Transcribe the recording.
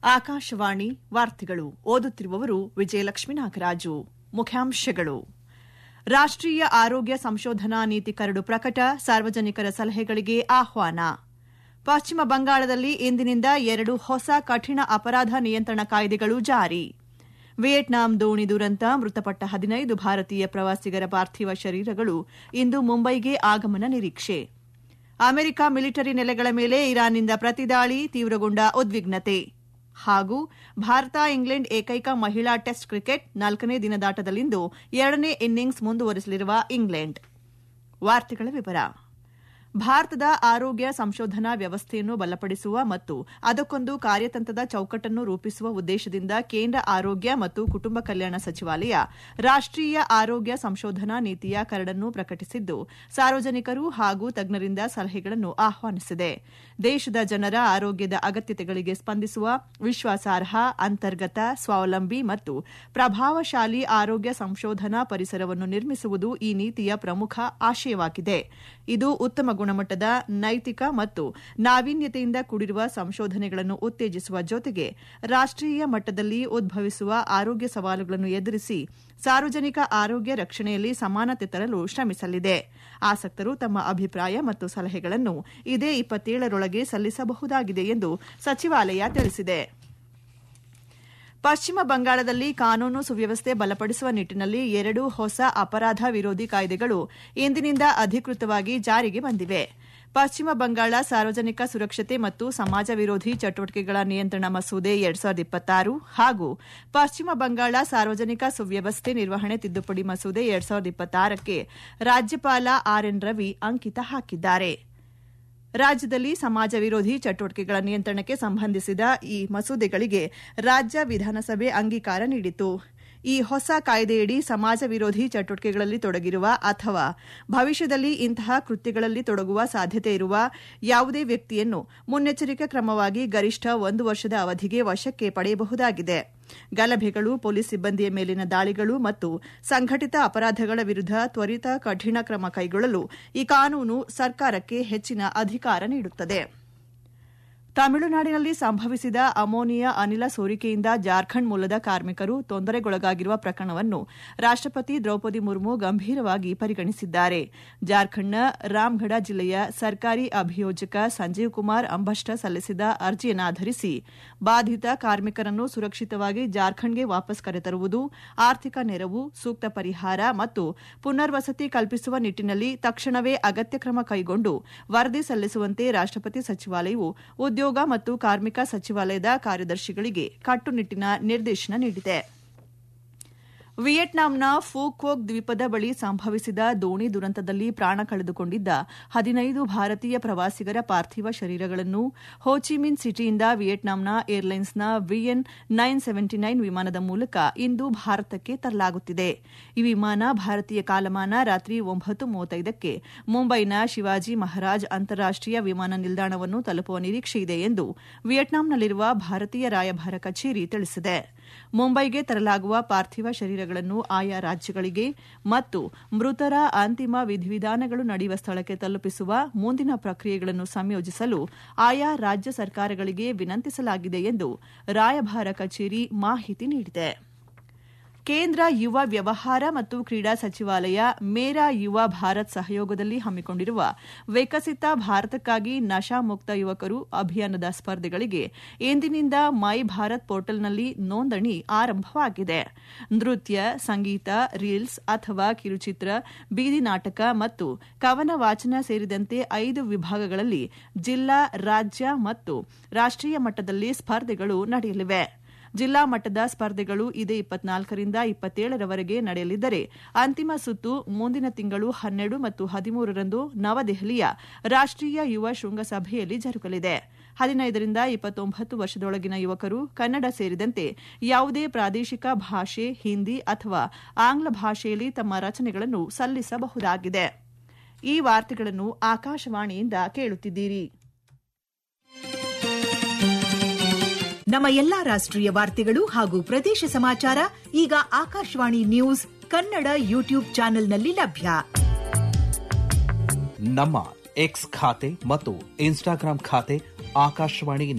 ಆಕಾಶವಾಣಿ ವಾರ್ತೆಗಳು. ಓದುತ್ತಿರುವವರು ವಿಜಯಲಕ್ಷ್ಮೀ ನಾಗರಾಜು. ಮುಖ್ಯಾಂಶಗಳು: ರಾಷ್ಟೀಯ ಆರೋಗ್ಯ ಸಂಶೋಧನಾ ನೀತಿ ಕರಡು ಪ್ರಕಟ, ಸಾರ್ವಜನಿಕರ ಸಲಹೆಗಳಿಗೆ ಆಹ್ವಾನ. ಪಶ್ಚಿಮ ಬಂಗಾಳದಲ್ಲಿ ಇಂದಿನಿಂದ 2 ಹೊಸ ಕಠಿಣ ಅಪರಾಧ ನಿಯಂತ್ರಣ ಕಾಯ್ದೆಗಳು ಜಾರಿ. ವಿಯೆಟ್ನಾಂ ದೋಣಿ ದುರಂತ, ಮೃತಪಟ್ಟ 15 ಭಾರತೀಯ ಪ್ರವಾಸಿಗರ ಪಾರ್ಥಿವ ಶರೀರಗಳು ಇಂದು ಮುಂಬೈಗೆ ಆಗಮನ ನಿರೀಕ್ಷೆ. ಅಮೆರಿಕ ಮಿಲಿಟರಿ ನೆಲೆಗಳ ಮೇಲೆ ಇರಾನ್ನಿಂದ ಪ್ರತಿದಾಳಿ, ತೀವ್ರಗೊಂಡ ಉದ್ವಿಗ್ನತೆ. ಹಾಗೂ ಭಾರತ ಇಂಗ್ಲೆಂಡ್ ಏಕೈಕ ಮಹಿಳಾ ಟೆಸ್ಟ್ ಕ್ರಿಕೆಟ್ 4ನೇ ದಿನದಾಟದಲ್ಲಿಂದು 2ನೇ ಇನ್ನಿಂಗ್ಸ್ ಮುಂದುವರೆಸಲಿರುವ ಇಂಗ್ಲೆಂಡ್. ವಾರ್ತೆಗಳ ವಿವರ. ಭಾರತದ ಆರೋಗ್ಯ ಸಂಶೋಧನಾ ವ್ಯವಸ್ಥೆಯನ್ನು ಬಲಪಡಿಸುವ ಮತ್ತು ಅದಕ್ಕೊಂದು ಕಾರ್ಯತಂತ್ರದ ಚೌಕಟ್ಟನ್ನು ರೂಪಿಸುವ ಉದ್ದೇಶದಿಂದ ಕೇಂದ್ರ ಆರೋಗ್ಯ ಮತ್ತು ಕುಟುಂಬ ಕಲ್ಯಾಣ ಸಚಿವಾಲಯ ರಾಷ್ಟೀಯ ಆರೋಗ್ಯ ಸಂಶೋಧನಾ ನೀತಿಯ ಕರಡನ್ನು ಪ್ರಕಟಿಸಿದ್ದು, ಸಾರ್ವಜನಿಕರು ಹಾಗೂ ತಜ್ಞರಿಂದ ಸಲಹೆಗಳನ್ನು ಆಹ್ವಾನಿಸಿದೆ. ದೇಶದ ಜನರ ಆರೋಗ್ಯದ ಅಗತ್ಯತೆಗಳಿಗೆ ಸ್ಪಂದಿಸುವ ವಿಶ್ವಾಸಾರ್ಹ, ಅಂತರ್ಗತ, ಸ್ವಾವಲಂಬಿ ಮತ್ತು ಪ್ರಭಾವಶಾಲಿ ಆರೋಗ್ಯ ಸಂಶೋಧನಾ ಪರಿಸರವನ್ನು ನಿರ್ಮಿಸುವುದು ಈ ನೀತಿಯ ಪ್ರಮುಖ ಆಶಯವಾಗಿದೆ. ಇದು ಉತ್ತಮ ಗುಣಮಟ್ಟದ, ನೈತಿಕ ಮತ್ತು ನಾವೀನ್ಯತೆಯಿಂದ ಕೂಡಿರುವ ಸಂಶೋಧನೆಗಳನ್ನು ಉತ್ತೇಜಿಸುವ ಜೊತೆಗೆ ರಾಷ್ಟೀಯ ಮಟ್ಟದಲ್ಲಿ ಉದ್ಭವಿಸುವ ಆರೋಗ್ಯ ಸವಾಲುಗಳನ್ನು ಎದುರಿಸಿ ಸಾರ್ವಜನಿಕ ಆರೋಗ್ಯ ರಕ್ಷಣೆಯಲ್ಲಿ ಸಮಾನತೆ ತರಲು ಶ್ರಮಿಸಲಿದೆ. ಆಸಕ್ತರು ತಮ್ಮ ಅಭಿಪ್ರಾಯ ಮತ್ತು ಸಲಹೆಗಳನ್ನು ಇದೇ 27ರೊಳಗೆ ಸಲ್ಲಿಸಬಹುದಾಗಿದೆ ಎಂದು ಸಚಿವಾಲಯ ತಿಳಿಸಿದೆ. ಪಶ್ಚಿಮ ಬಂಗಾಳದಲ್ಲಿ ಕಾನೂನು ಸುವ್ಯವಸ್ಥೆ ಬಲಪಡಿಸುವ ನಿಟ್ಟಿನಲ್ಲಿ 2 ಹೊಸ ಅಪರಾಧ ವಿರೋಧಿ ಕಾಯ್ದೆಗಳು ಇಂದಿನಿಂದ ಅಧಿಕೃತವಾಗಿ ಜಾರಿಗೆ ಬಂದಿವೆ. ಪಶ್ಚಿಮ ಬಂಗಾಳ ಸಾರ್ವಜನಿಕ ಸುರಕ್ಷತೆ ಮತ್ತು ಸಮಾಜ ವಿರೋಧಿ ಚಟುವಟಿಕೆಗಳ ನಿಯಂತ್ರಣ ಮಸೂದೆ 2026 ಹಾಗೂ ಪಶ್ಚಿಮ ಬಂಗಾಳ ಸಾರ್ವಜನಿಕ ಸುವ್ಯವಸ್ಥೆ ನಿರ್ವಹಣೆ ತಿದ್ದುಪಡಿ ಮಸೂದೆ 2026ಕ್ಕೆ ರಾಜ್ಯಪಾಲ ಆರ್ಎನ್ ರವಿ ಅಂಕಿತ ಹಾಕಿದ್ದಾರೆ. ರಾಜ್ಯದಲ್ಲಿ ಸಮಾಜ ವಿರೋಧಿ ಚಟುವಟಿಕೆಗಳ ನಿಯಂತ್ರಣಕ್ಕೆ ಸಂಬಂಧಿಸಿದ ಈ ಮಸೂದೆಗಳಿಗೆ ರಾಜ್ಯ ವಿಧಾನಸಭೆ ಅಂಗೀಕಾರ ನೀಡಿತು. ಈ ಹೊಸ ಕಾಯ್ದೆಯಡಿ ಸಮಾಜ ವಿರೋಧಿ ಚಟುವಟಿಕೆಗಳಲ್ಲಿ ತೊಡಗಿರುವ ಅಥವಾ ಭವಿಷ್ಯದಲ್ಲಿ ಇಂತಹ ಕೃತ್ಯಗಳಲ್ಲಿ ತೊಡಗುವ ಸಾಧ್ಯತೆ ಇರುವ ಯಾವುದೇ ವ್ಯಕ್ತಿಯನ್ನು ಮುನ್ನೆಚ್ಚರಿಕೆ ಕ್ರಮವಾಗಿ ಗರಿಷ್ಠ 1 ವರ್ಷದ ಅವಧಿಗೆ ವಶಕ್ಕೆ ಪಡೆಯಬಹುದಾಗಿದೆ. ಗಲಭೆಗಳು, ಪೊಲೀಸ್ ಸಿಬ್ಬಂದಿಯ ಮೇಲಿನ ದಾಳಿಗಳು ಮತ್ತು ಸಂಘಟಿತ ಅಪರಾಧಗಳ ವಿರುದ್ಧ ತ್ವರಿತ ಕಠಿಣ ಕ್ರಮ ಕೈಗೊಳ್ಳಲು ಈ ಕಾನೂನು ಸರ್ಕಾರಕ್ಕೆ ಹೆಚ್ಚಿನ ಅಧಿಕಾರ ನೀಡುತ್ತದೆ. ತಮಿಳುನಾಡಿನಲ್ಲಿ ಸಂಭವಿಸಿದ ಅಮೋನಿಯಾ ಅನಿಲ ಸೋರಿಕೆಯಿಂದ ಜಾರ್ಖಂಡ್ ಮೂಲದ ಕಾರ್ಮಿಕರು ತೊಂದರೆಗೊಳಗಾಗಿರುವ ಪ್ರಕರಣವನ್ನು ರಾಷ್ಟಪತಿ ದ್ರೌಪದಿ ಮುರ್ಮು ಗಂಭೀರವಾಗಿ ಪರಿಗಣಿಸಿದ್ದಾರೆ. ಜಾರ್ಖಂಡ್ನ ರಾಮ್ಗಢ ಜಿಲ್ಲೆಯ ಸರ್ಕಾರಿ ಅಭಿಯೋಜಕ ಸಂಜೀವ್ ಕುಮಾರ್ ಅಂಬಷ್ಟ ಸಲ್ಲಿಸಿದ ಅರ್ಜಿಯನ್ನಾಧರಿಸಿ ಬಾಧಿತ ಕಾರ್ಮಿಕರನ್ನು ಸುರಕ್ಷಿತವಾಗಿ ಜಾರ್ಖಂಡ್ಗೆ ವಾಪಸ್ ಕರೆತರುವುದು, ಆರ್ಥಿಕ ನೆರವು, ಸೂಕ್ತ ಪರಿಹಾರ ಮತ್ತು ಪುನರ್ವಸತಿ ಕಲ್ಪಿಸುವ ನಿಟ್ಟಿನಲ್ಲಿ ತಕ್ಷಣವೇ ಅಗತ್ಯ ಕ್ರಮ ಕೈಗೊಂಡು ವರದಿ ಸಲ್ಲಿಸುವಂತೆ ರಾಷ್ಟಪತಿ ಸಚಿವಾಲಯವು ಉದ್ಯೋಗ ಮತ್ತು ಕಾರ್ಮಿಕ ಸಚಿವಾಲಯದ ಕಾರ್ಯದರ್ಶಿಗಳಿಗೆ ಕಟ್ಟುನಿಟ್ಟಿನ ನಿರ್ದೇಶನ ನೀಡಿದೆ. ವಿಯೆಟ್ನಾಂನ ಫೂಕೋಕ್ ದ್ವೀಪದ ಬಳಿ ಸಂಭವಿಸಿದ ದೋಣಿ ದುರಂತದಲ್ಲಿ ಪ್ರಾಣ ಕಳೆದುಕೊಂಡಿದ್ದ 15 ಭಾರತೀಯ ಪ್ರವಾಸಿಗರ ಪಾರ್ಥಿವ ಶರೀರಗಳನ್ನು ಹೋಚಿಮಿನ್ ಸಿಟಿಯಿಂದ ವಿಯೆಟ್ನಾಂನ ಏರ್ಲೈನ್ಸ್ನ ವಿಎನ್ 979 ವಿಮಾನದ ಮೂಲಕ ಇಂದು ಭಾರತಕ್ಕೆ ತರಲಾಗುತ್ತಿದೆ. ಈ ವಿಮಾನ ಭಾರತೀಯ ಕಾಲಮಾನ ರಾತ್ರಿ 9:35ಕ್ಕೆ ಮುಂಬೈನ ಶಿವಾಜಿ ಮಹಾರಾಜ್ ಅಂತಾರಾಷ್ಟೀಯ ವಿಮಾನ ನಿಲ್ದಾಣವನ್ನು ತಲುಪುವ ನಿರೀಕ್ಷೆಯಿದೆ ಎಂದು ವಿಯೆಟ್ನಾಂನಲ್ಲಿರುವ ಭಾರತೀಯ ರಾಯಭಾರ ಕಚೇರಿ ತಿಳಿಸಿದೆ. ಮುಂಬೈಗೆ ತರಲಾಗುವ ಪಾರ್ಥಿವ ಶರೀರಗಳನ್ನು ಆಯಾ ರಾಜ್ಯಗಳಿಗೆ ಮತ್ತು ಮೃತರ ಅಂತಿಮ ವಿಧಿವಿಧಾನಗಳು ನಡೆಯುವ ಸ್ಥಳಕ್ಕೆ ತಲುಪಿಸುವ ಮುಂದಿನ ಪ್ರಕ್ರಿಯೆಗಳನ್ನು ಸಂಯೋಜಿಸಲು ಆಯಾ ರಾಜ್ಯ ಸರ್ಕಾರಗಳಿಗೆ ವಿನಂತಿಸಲಾಗಿದೆ ಎಂದು ರಾಯಭಾರ ಕಚೇರಿ ಮಾಹಿತಿ ನೀಡಿದೆ. ಕೇಂದ್ರ ಯುವ ವ್ಯವಹಾರ ಮತ್ತು ಕ್ರೀಡಾ ಸಚಿವಾಲಯ ಮೇರಾ ಯುವ ಭಾರತ್ ಸಹಯೋಗದಲ್ಲಿ ಹಮ್ಮಿಕೊಂಡಿರುವ ವಿಕಸಿತ ಭಾರತಕ್ಕಾಗಿ ನಶಾಮುಕ್ತ ಯುವಕರು ಅಭಿಯಾನದ ಸ್ಪರ್ಧೆಗಳಿಗೆ ಇಂದಿನಿಂದ ಮೈ ಭಾರತ್ ಪೋರ್ಟಲ್ನಲ್ಲಿ ನೋಂದಣಿ ಆರಂಭವಾಗಿದೆ. ನೃತ್ಯ, ಸಂಗೀತ, ರೀಲ್ಸ್ ಅಥವಾ ಕಿರುಚಿತ್ರ, ಬೀದಿ ನಾಟಕ ಮತ್ತು ಕವನ ವಾಚನ ಸೇರಿದಂತೆ 5 ವಿಭಾಗಗಳಲ್ಲಿ ಜಿಲ್ಲಾ, ರಾಜ್ಯ ಮತ್ತು ರಾಷ್ಟೀಯ ಮಟ್ಟದಲ್ಲಿ ಸ್ಪರ್ಧೆಗಳು ನಡೆಯಲಿವೆ. ಜಿಲ್ಲಾ ಮಟ್ಟದ ಸ್ಪರ್ಧೆಗಳು ಇದೇ 24ರಿಂದ 27ರವರೆಗೆ ನಡೆಯಲಿದ್ದರೆ ಅಂತಿಮ ಸುತ್ತು ಮುಂದಿನ ತಿಂಗಳು 12 ಮತ್ತು 13ರಂದು ನವದೆಹಲಿಯ ರಾಷ್ಟೀಯ ಯುವ ಶೃಂಗಸಭೆಯಲ್ಲಿ ಜರುಗಲಿದೆ. 15ರಿಂದ 29 ವರ್ಷದೊಳಗಿನ ಯುವಕರು ಕನ್ನಡ ಸೇರಿದಂತೆ ಯಾವುದೇ ಪ್ರಾದೇಶಿಕ ಭಾಷೆ, ಹಿಂದಿ ಅಥವಾ ಆಂಗ್ಲ ಭಾಷೆಯಲ್ಲಿ ತಮ್ಮ ರಚನೆಗಳನ್ನು ಸಲ್ಲಿಸಬಹುದಾಗಿದೆ. ಈ ವಾರ್ತೆಗಳನ್ನು ಆಕಾಶವಾಣಿಯಿಂದ ಕೇಳುತ್ತಿದ್ದೀರಿ. ನಮ್ಮ ಎಲ್ಲಾ ರಾಷ್ಟ್ರೀಯ ವಾರ್ತೆಗಳು ಹಾಗೂ ಪ್ರದೇಶ ಸಮಾಚಾರ ಈಗ ಆಕಾಶವಾಣಿ ನ್ಯೂಸ್ ಕನ್ನಡ ಯೂಟ್ಯೂಬ್ ಚಾನೆಲ್ನಲ್ಲಿ ಲಭ್ಯ. ನಮ್ಮ ಎಕ್ಸ್ ಖಾತೆ ಮತ್ತು ಇನ್ಸ್ಟಾಗ್ರಾಂ ಖಾತೆ ಆಕಾಶವಾಣಿ